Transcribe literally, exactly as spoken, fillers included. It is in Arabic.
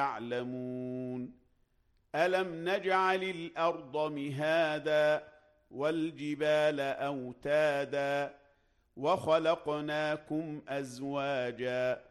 يعلمون ألم نجعل الأرض مهادا والجبال أوتادا وخلقناكم أزواجا